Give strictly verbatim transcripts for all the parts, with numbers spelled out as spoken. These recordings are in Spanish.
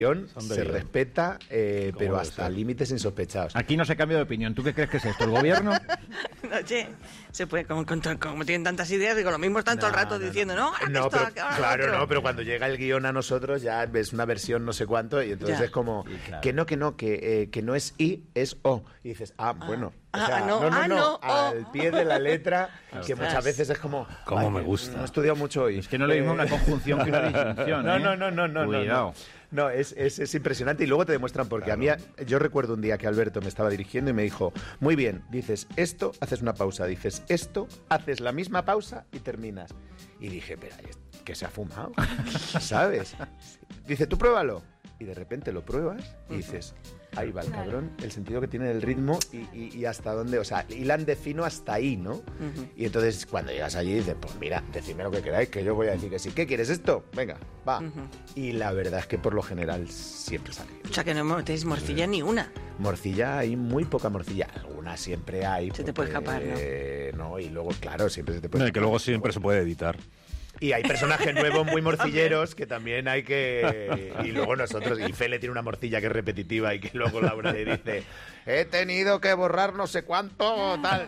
se respeta, eh, pero hasta límites insospechados. Aquí no se cambia de opinión. ¿Tú qué crees que es esto? ¿El gobierno? Oye, se puede, como, como, como tienen tantas ideas, digo, lo mismo están todo el rato no, diciendo, no, no, no esto, pero, ahora claro, otro. no, pero cuando llega el guión a nosotros ya ves una versión no sé cuánto y entonces Ya. es como, Sí, claro. que no, que no, que, eh, que no es I, es O. Y dices, ah, Ah. bueno. Ah, o sea, no, no, no, ah, no, no, al oh. pie de la letra, que Ostras. muchas veces es como... Cómo ay, me gusta. No he estudiado mucho hoy. Es que no le mismo Eh, una conjunción que una disyunción. No, ¿eh? no, no, no, no. Cuidado. No, no es, es, es impresionante y luego te demuestran porque claro. A mí, yo recuerdo un día que Alberto me estaba dirigiendo y me dijo, muy bien, dices esto, haces una pausa, dices esto, haces la misma pausa y terminas. Y dije, pero que se ha fumado, ¿sabes? Dice, tú pruébalo. Y de repente lo pruebas y dices, ahí va el cabrón, el sentido que tiene del ritmo y, y, y hasta dónde, o sea, hilan de fino hasta ahí, ¿no? Uh-huh. Y entonces cuando llegas allí dices, pues mira, decidme lo que queráis, que yo voy a decir que sí. ¿Qué quieres esto? Venga, va. Uh-huh. Y la verdad es que por lo general siempre sale. O sea, que no metéis morcilla sí. ni una. Morcilla, hay muy poca morcilla. Alguna siempre hay. Se porque, te puede escapar, ¿no? Eh, no, y luego, claro, siempre se te puede no, escapar. Y que luego siempre se puede editar. Y hay personajes nuevos muy morcilleros que también hay que... Y luego nosotros, y Fele tiene una morcilla que es repetitiva y que luego Laura le dice, he tenido que borrar no sé cuánto, tal.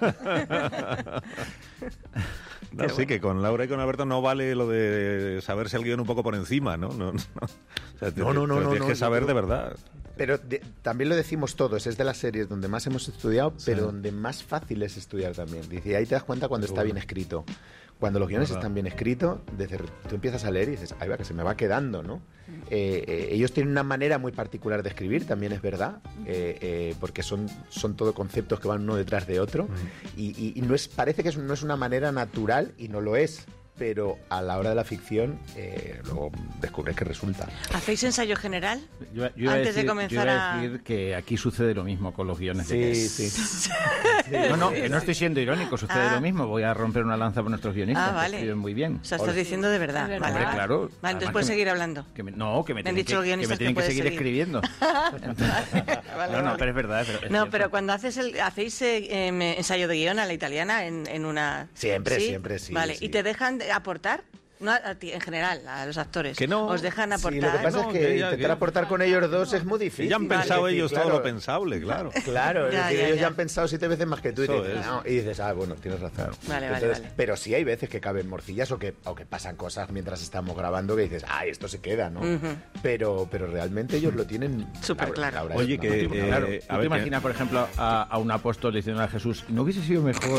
No, sí, bueno. Que con Laura y con Alberto no vale lo de saberse el guión un poco por encima, ¿no? No, no, o sea, te, no, no, no, tienes no, que no, saber yo, de verdad. Pero de, también lo decimos todos, es de las series donde más hemos estudiado, sí. Pero donde más fácil es estudiar también. Dice, ahí te das cuenta cuando está bien escrito. Cuando los guiones están bien escritos, desde, tú empiezas a leer y dices, ahí va, que se me va quedando, ¿no? Eh, eh, ellos tienen una manera muy particular de escribir, también es verdad, eh, eh, porque son, son todo conceptos que van uno detrás de otro, uh-huh. y, y, y no es, parece que es, no es una manera natural, y no lo es. Pero a la hora de la ficción eh, luego descubres que resulta. ¿Hacéis ensayo general? Yo, yo antes decir, de comenzar yo iba a decir que aquí sucede lo mismo con los guiones. Sí, de sí. sí. No, no, que no estoy siendo irónico, sucede ah. lo mismo. Voy a romper una lanza por nuestros guionistas, ah, vale. que escriben muy bien. O sea, estás diciendo de verdad. Vale, vale. Hombre, claro. Vale, entonces puedes seguir hablando. Que me, no, que me, me tienen, dicho que, que, me tienen que, que seguir, seguir escribiendo. Entonces, vale, no, no, vale. pero es verdad. Pero es no, cierto. pero cuando haces el, hacéis eh, ensayo de guión a la italiana en, en una... Siempre, ¿Sí? siempre, sí. Vale, sí. ¿y te dejan aportar? No a ti, en general, a los actores. Que no. ¿Os dejan aportar? Sí, lo que pasa no, es que, que ya, intentar que... aportar con ellos dos es muy difícil. Ya han pensado vale. ellos claro, todo lo pensable, claro. Claro, ya, es decir, ya, ellos ya. ya han pensado siete veces más que tú y, te dices, es. no, y dices, ah, bueno, tienes razón. Vale, Entonces, vale, vale. Pero sí hay veces que caben morcillas o que, o que pasan cosas mientras estamos grabando que dices, ah, esto se queda, ¿no? Uh-huh. Pero, pero realmente ellos lo tienen súper claro. Laura, Oye, que... Eh, claro. ¿Tú a te ver, imaginas, que... por ejemplo, a, a un apóstol diciendo a Jesús, ¿no hubiese sido mejor?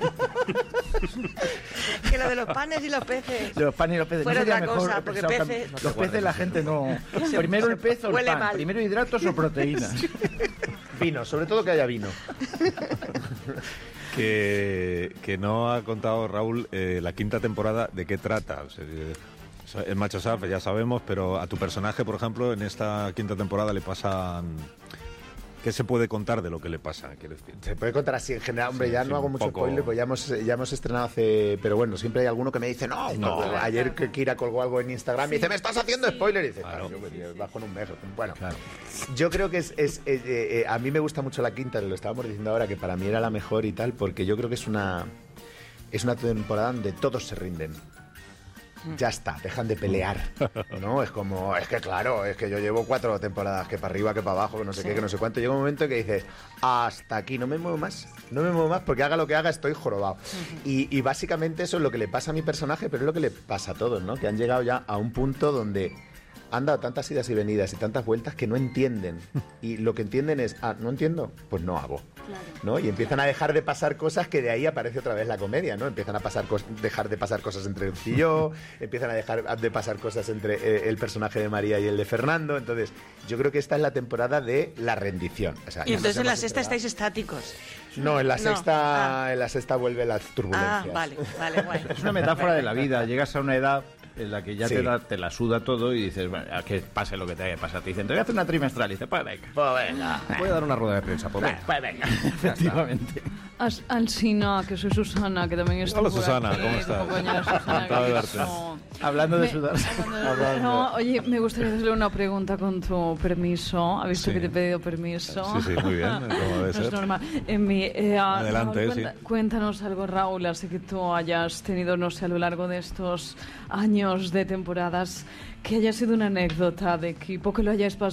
Que lo de los panes y los peces. Los panes y los peces. Fuera ¿No sería otra mejor? cosa, porque Pensaba, peces... Los peces la gente no... Se, Primero se el pez o el pan. mal. Primero hidratos o proteínas. Vino, sobre todo que haya vino. que, que no ha contado Raúl eh, la quinta temporada de qué trata. O sea, el macho alfa ya sabemos, pero a tu personaje, por ejemplo, en esta quinta temporada le pasan... ¿Qué se puede contar de lo que le pasa? Quiero decir? Se puede contar así en general, hombre, sí, ya sí, no hago mucho poco... spoiler, pues ya hemos, ya hemos estrenado hace... Pero bueno, siempre hay alguno que me dice, no, no, no ayer que Kira colgó algo en Instagram sí. y dice, me estás haciendo sí. spoiler, y dice, claro, yo me bajo en un mes. Bueno, claro. Yo creo que es... es eh, eh, a mí me gusta mucho la quinta, lo estábamos diciendo ahora, que para mí era la mejor y tal, porque yo creo que es una... Es una temporada donde todos se rinden. Ya está, dejan de pelear, ¿no? Es como, es que claro, es que yo llevo cuatro temporadas, que para arriba, que para abajo, que no sé sí. qué, que no sé cuánto. Llega un momento que dices, hasta aquí, no me muevo más, no me muevo más, porque haga lo que haga estoy jorobado. Uh-huh. Y, y básicamente eso es lo que le pasa a mi personaje, pero es lo que le pasa a todos, ¿no? Que han llegado ya a un punto donde han dado tantas idas y venidas y tantas vueltas que no entienden. Y lo que entienden es, ah, ¿no entiendo? Pues no hago. Claro. ¿No? Y empiezan a dejar de pasar cosas que de ahí aparece otra vez la comedia, ¿no? Empiezan a pasar cos- dejar de pasar cosas entre Lucy y yo, empiezan a dejar de pasar cosas entre eh, el personaje de María y el de Fernando. Entonces, yo creo que esta es la temporada de la rendición. O sea, y entonces en la sexta estáis estáticos. No, en la no. sexta ah. en la sexta vuelve las turbulencias. Ah, vale, vale, guay. Es una metáfora de la vida. Llegas a una edad en la que ya sí. te, da, te la suda todo y dices, bueno, a que pase lo que te haya pasado. Te dicen, te voy a hacer una trimestral. Y dices, pues venga. Pues venga. Voy a dar una rueda de prensa. Pues venga. Pues venga. Efectivamente. Alsina, que soy Susana, que también estoy. Hola Susana, aquí, ¿cómo estás? Compañera Susana, Encantado de verte. No. Hablando de me, sudar. Hablando de, no, oye, me gustaría hacerle una pregunta con tu permiso. ¿Has visto sí. que te he pedido permiso? Sí, sí, muy bien. ¿Cómo debe no ser? es normal. En mi, eh, Adelante, Raúl, cuenta, sí. Cuéntanos algo, Raúl, así que tú hayas tenido, no sé, a lo largo de estos años años de temporadas, que haya sido una anécdota de equipo, que lo hayáis pasado